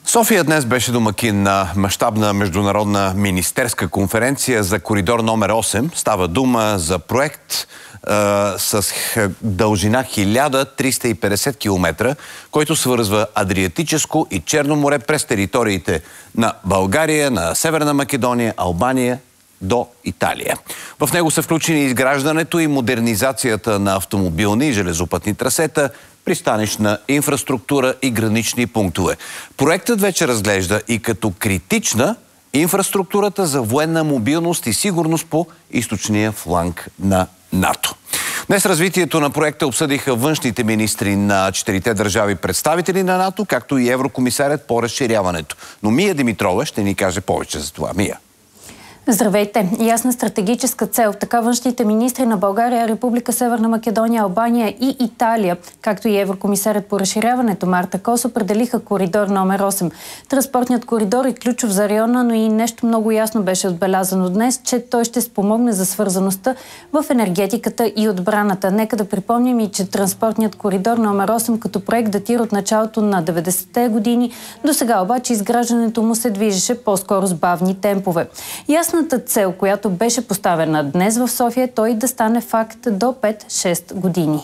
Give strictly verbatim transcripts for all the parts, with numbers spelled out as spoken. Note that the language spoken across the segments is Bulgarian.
София днес беше домакин на мащабна международна министерска конференция за коридор номер осем. Става дума за проект е, с дължина хиляда триста и петдесет километра, който свързва Адриатическо и Черно море през териториите на България, на Северна Македония, Албания до Италия. В него са включени изграждането и модернизацията на автомобилни и железопътни трасета, пристанищна инфраструктура и гранични пунктове. Проектът вече разглежда и като критична инфраструктурата за военна мобилност и сигурност по източния фланг на НАТО. Днес развитието на проекта обсъдиха външните министри на четирите държави представители на НАТО, както и еврокомисарят по разширяването. Но Мия Димитрова ще ни каже повече за това. Мия. Здравейте! Ясна стратегическа цел. Така външните министри на България, Република Северна Македония, Албания и Италия, както и еврокомисарят по разширяването Марта Кос, определиха коридор номер осем. Транспортният коридор е ключов за района, но и нещо много ясно беше отбелязано днес, че той ще спомогне за свързаността в енергетиката и отбраната. Нека да припомним и, че транспортният коридор номер осем като проект датира от началото на деветдесетте години. До сега обаче изграждането му се движеше по-скоро с бавни темпове. Ясно цел, която беше поставена днес в София, той да стане факт до пет-шест години.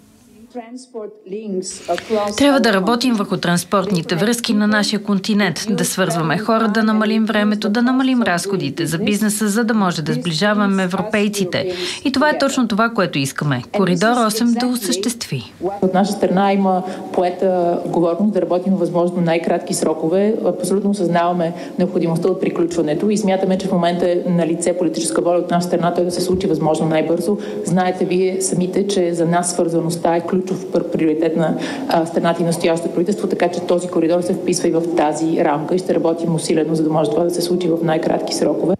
Трябва да работим върху транспортните връзки на нашия континент, да свързваме хора, да намалим времето, да намалим разходите за бизнеса, за да може да сближаваме европейците. И това е точно това, което искаме. Коридор осем да осъществи. От наша страна има поета отговорност да работим възможно най-кратки срокове. Абсолютно осъзнаваме необходимостта от приключването и смятаме, че в момента е на лице политическа воля от наша страна той да се случи възможно най-бързо. Знаете вие самите, че за нас свързаността е ключов приоритет на а, страната и настоящото правителство, така че този коридор се вписва и в тази рамка и ще работим усилено, за да може това да се случи в най-кратки срокове.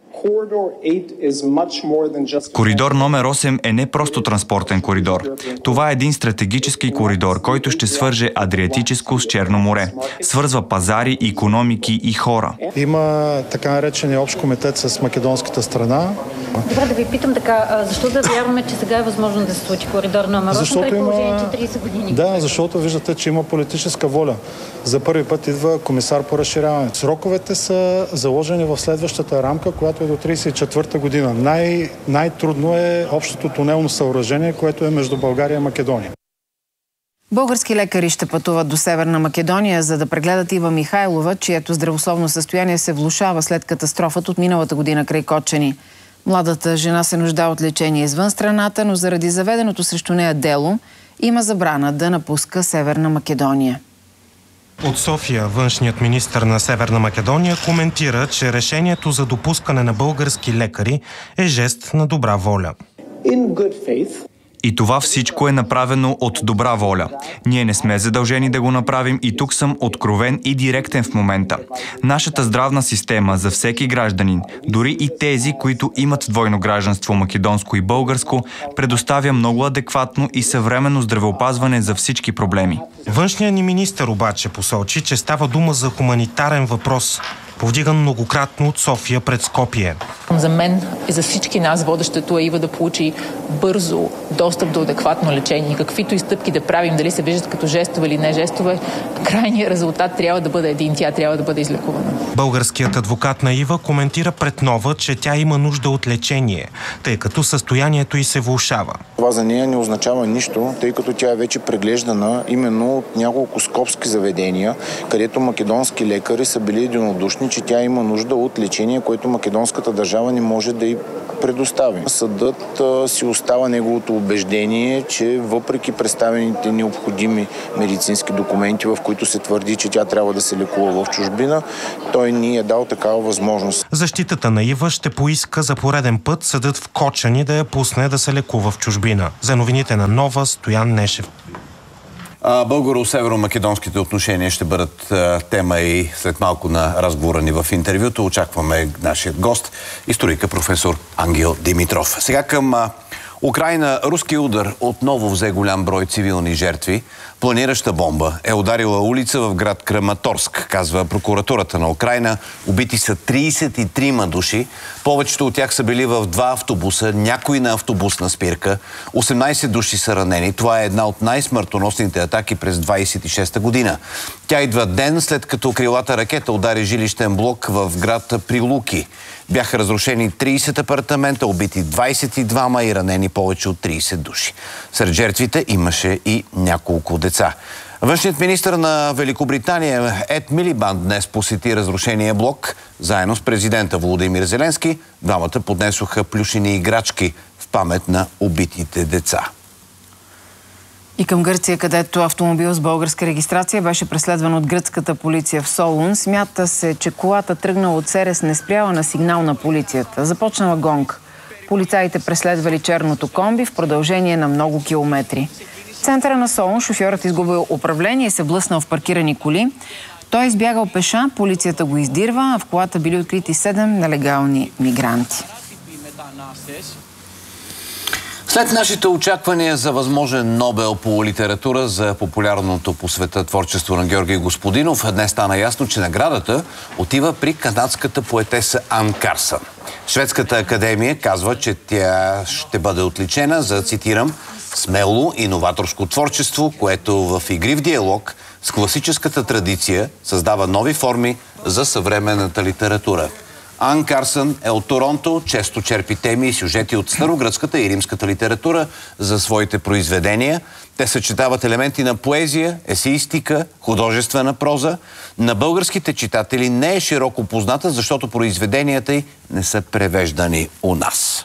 Коридор номер осем е не просто транспортен коридор. Това е един стратегически коридор, който ще свърже Адриатическо с Черно море. Свързва пазари, икономики и хора. Има така наречения общ комитет с македонската страна. Добре, да ви питам така, защо да вярваме, че сега е възможно да се случи коридор номер осем, при положение, че тридесет години? Да, защото виждате, че има политическа воля. За първи път идва комисар по разширяване. Сроковете са заложени в следващата рамка, която е до тридесет и четвърта година. Най- най-трудно е общото тунелно съоръжение, което е между България и Македония. Български лекари ще пътуват до Северна Македония, за да прегледат Ива Михайлова, чието здравословно състояние се влошава след катастрофата от миналата година край Кочани. Младата жена се нуждае от лечение извън страната, но заради заведеното срещу нея дело има забрана да напуска Северна Македония. От София външният министър на Северна Македония коментира, че решението за допускане на български лекари е жест на добра воля. И това всичко е направено от добра воля. Ние не сме задължени да го направим и тук съм откровен и директен в момента. Нашата здравна система за всеки гражданин, дори и тези, които имат двойно гражданство, македонско и българско, предоставя много адекватно и съвременно здравеопазване за всички проблеми. Външният ни министър обаче посочи, че става дума за хуманитарен въпрос, повдиган многократно от София пред Скопие. За мен и за всички нас водещето е Ива да получи бързо достъп до адекватно лечение. Каквито и стъпки да правим, дали се виждат като жестове или не жестове, крайният резултат трябва да бъде един, тя трябва да бъде излекувана. Българският адвокат на Ива коментира пред Нова, че тя има нужда от лечение, тъй като състоянието й се влошава. Това за нея не означава нищо, тъй като тя е вече преглеждана именно от няколко скопски заведения, където македонски лекари са били единодушни, че тя има нужда от лечение, което македонската държава не може да й предостави. Съдът а, си остава неговото убеждение, че въпреки представените необходими медицински документи, в които се твърди, че тя трябва да се лекува в чужбина, той ни е дал такава възможност. Защитата на Ива ще поиска за пореден път съдът в Кочани да я пусне да се лекува в чужбина. За новините на Нова, Стоян Нешев. Българо-северо-македонските отношения ще бъдат а, тема и след малко на разговора ни в интервюто. Очакваме нашия гост, историка професор Ангел Димитров. Сега към а, Украйна. Руски удар отново взе голям брой цивилни жертви. Планираща бомба е ударила улица в град Краматорск, казва прокуратурата на Украйна. Убити са трийсет и трима души. Повечето от тях са били в два автобуса, някои на автобусна спирка. осемнайсет души са ранени. Това е една от най-смъртоносните атаки през двайсет и шеста година. Тя идва ден след като крилата ракета удари жилищен блок в град Прилуки. Бяха разрушени трийсет апартамента, убити двайсет и двама и ранени повече от трийсет души. Сред жертвите имаше и няколко деца. Външният министър на Великобритания Ед Милибанд днес посети разрушения блок. Заедно с президента Володимир Зеленски, двамата поднесоха плюшени играчки в памет на убитите деца. И към Гърция, където автомобил с българска регистрация беше преследван от гръцката полиция в Солун. Смята се, че колата тръгнала от Серес не спряла на сигнал на полицията. Започнала гонг. Полицаите преследвали черното комби в продължение на много километри. В центъра на Солун шофьорът изгубил управление и се блъснал в паркирани коли. Той избягал пеша, полицията го издирва, а в колата били открити седем нелегални мигранти. След нашите очаквания за възможен Нобел по литература за популярното по света творчество на Георги Господинов, днес стана ясно, че наградата отива при канадската поетеса Ан Карсън. Шведската академия казва, че тя ще бъде отличена за, цитирам, смело и новаторско творчество, което в игрив диалог с класическата традиция създава нови форми за съвременната литература. Ан Карсън е от Торонто, често черпи теми и сюжети от старогръцката и римската литература за своите произведения. Те съчетават елементи на поезия, есеистика, художествена проза. На българските читатели не е широко позната, защото произведенията й не са превеждани у нас.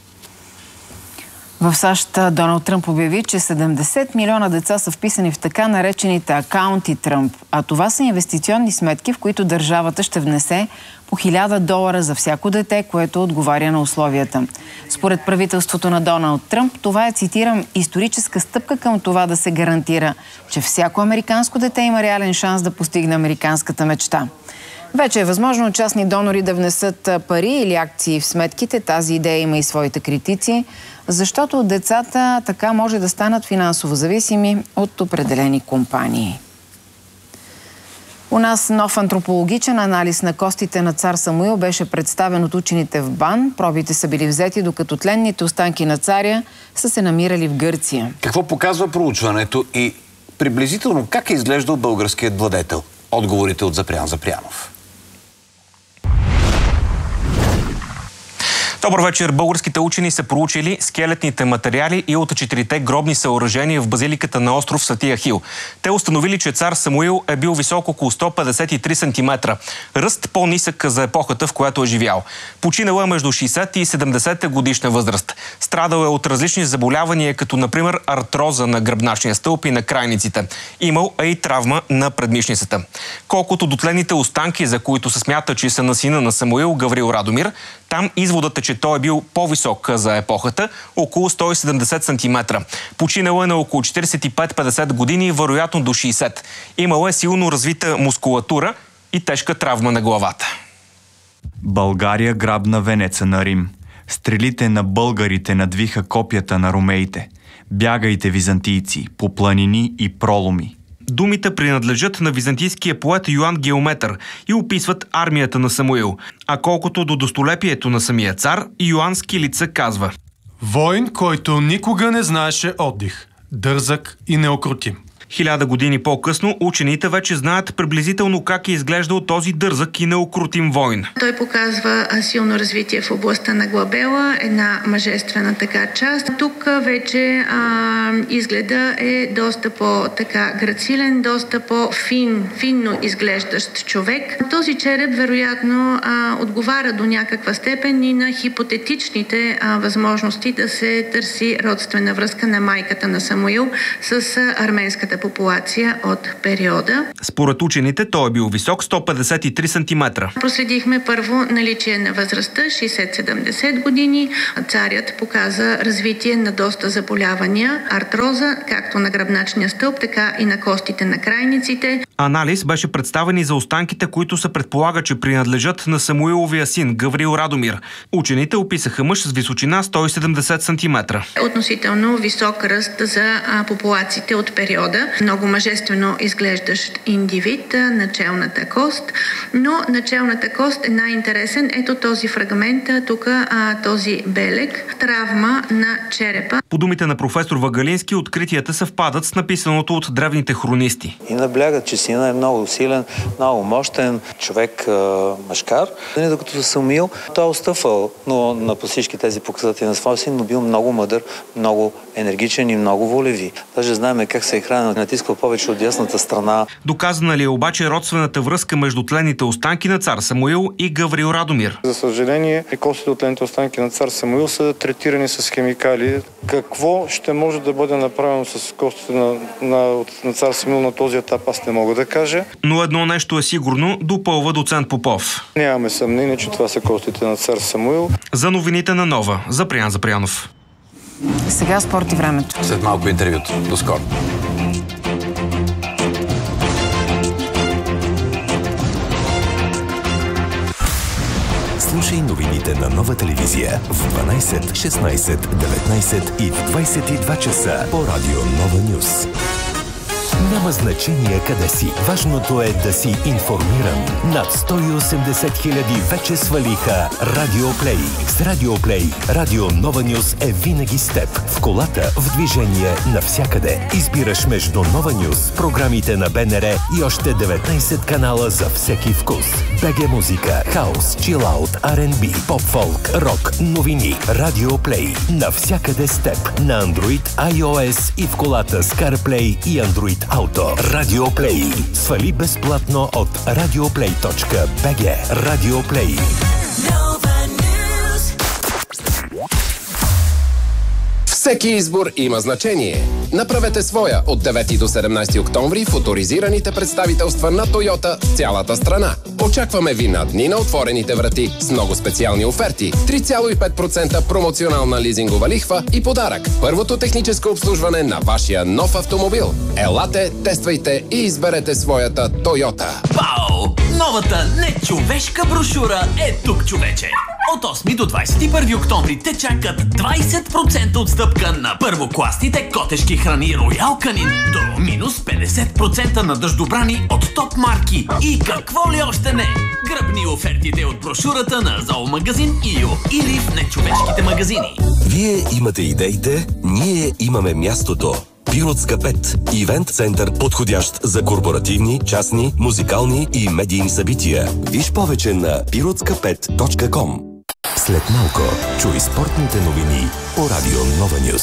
В САЩ Доналд Тръмп обяви, че седемдесет милиона деца са вписани в така наречените акаунти Тръмп, а това са инвестиционни сметки, в които държавата ще внесе по хиляда долара за всяко дете, което отговаря на условията. Според правителството на Доналд Тръмп, това е, цитирам, историческа стъпка към това да се гарантира, че всяко американско дете има реален шанс да постигне американската мечта. Вече е възможно частни донори да внесат пари или акции в сметките. Тази идея има и своите критици, защото децата така може да станат финансово зависими от определени компании. У нас нов антропологичен анализ на костите на цар Самуил беше представен от учените в БАН. Пробите са били взети, докато тленните останки на царя са се намирали в Гърция. Какво показва проучването и приблизително как е изглеждал българският владетел? Отговорите от Запрян Запрянов. Добър вечер. Българските учени са проучили скелетните материали и от четирите гробни съоръжения в базиликата на остров Свети Ахил. Те установили, че цар Самуил е бил висок около сто петдесет и три сантиметра. Ръст по-нисък за епохата, в която е живял. Починал е между шейсет и седемдесет годишна възраст. Страдал е от различни заболявания, като например артроза на гръбначния стълб и на крайниците. Имал е и травма на предмишницата. Колкото до тленните останки, за които се смята, че са на сина на Самуил, Гаврил Радомир, там изводът е, че той е бил по-висок за епохата, около сто и седемдесет сантиметра. Починал е на около четирийсет и пет до петдесет години, вероятно до шейсет. Имал е силно развита мускулатура и тежка травма на главата. България грабна венеца на Рим. Стрелите на българите надвиха копията на ромеите. Бягайте, византийци, по планини и проломи. Думите принадлежат на византийския поет Йоан Геометър и описват армията на Самуил. А колкото до достолепието на самия цар, Йоан Скилица казва: Войн, който никога не знаеше отдих, дързък и неукротим. Хиляда години по-късно учените вече знаят приблизително как е изглеждал този дързък и неукротим войн. Той показва силно развитие в областта на глабела, една мъжествена така част. Тук вече а, изгледа е доста по-така грацилен, доста по-фин, финно изглеждащ човек. Този череп вероятно а, отговаря до някаква степен и на хипотетичните а, възможности да се търси родствена връзка на майката на Самуил с а, арменската популация от периода. Според учените той е бил висок сто петдесет и три сантиметра. Проследихме първо наличие на възрастта шейсет до седемдесет години. Царят показа развитие на доста заболявания, артроза, както на гръбначния стълб, така и на костите на крайниците. Анализ беше представен и за останките, които се предполага, че принадлежат на Самуиловия син Гаврил Радомир. Учените описаха мъж с височина сто и седемдесет сантиметра. Относително висок ръст за популациите от периода. Много мъжествено изглеждащ индивид, началната кост, но началната кост е най-интересен. Ето този фрагмент, тук този белег, травма на черепа. По думите на професор Вагалински, откритията съвпадат с написаното от древните хронисти. И наблягат, че сина е много силен, много мощен човек, мъжкар. Докато Самуил, той е отстъпвал, но на всички тези показатели на своя син, но бил много мъдър, много енергичен и много волеви. Даже знаем как се е хранил, натискал повече от дясната страна. Доказана ли е обаче родствената връзка между тленните останки на цар Самуил и Гаврил Радомир? За съжаление, костите от тленните останки на цар Самуил са третирани с химикали. Какво ще може да бъде направено с костите на, на, на цар Самуил на този етап, аз не мога да кажа. Но едно нещо е сигурно, допълва доцент Попов. Нямаме съмнение, че това са костите на цар Самуил. За новините на Нова, Запрян Запрянов. Сега спорт и времето. След малко интервюто. До скоро. Слушай новините на Нова телевизия в дванайсет, шестнайсет, деветнайсет и в двайсет и два часа по радио Нова Нюс. Няма значение къде си. Важното е да си информиран. Над сто и осемдесет хиляди вече свалиха Радио Плей. С Радио Плей, Радио Нова Нюс е винаги с теб. В колата, в движение, навсякъде. Избираш между Нова Нюс, програмите на БНР и още деветнайсет канала за всеки вкус. БГ музика, хаус, чилаут, Ар енд Би, поп-фолк, рок, новини. Радио Плей. Навсякъде с теб. На Android, iOS и в колата с CarPlay и Android Auto. Радио Плей. Свали безплатно от радиоплей точка би джи. Радио Плей. Всеки избор има значение. Направете своя от девети до седемнайсети октомври в оторизираните представителства на Тойота в цялата страна. Очакваме ви на дни на отворените врати с много специални оферти, три цяло и пет процента промоционална лизингова лихва и подарък. Първото техническо обслужване на вашия нов автомобил. Елате, тествайте и изберете своята Тойота. Вау! Новата нечовешка брошура е тук, човече! От осми до двайсет и първи октомври те чакат двайсет процента отстъпка на първокласните котешки храни Роял Канин до минус петдесет процента на дъждобрани от топ марки. И какво ли още не? Гръбни офертите от брошурата на зоомагазин Ио или в нечовешките магазини. Вие имате идеите, ние имаме мястото. Пиротска пет. Ивент център, подходящ за корпоративни, частни, музикални и медийни събития. Виж повече на пиротска пет точка ком. След малко чуй спортните новини по радио Нова Нюс.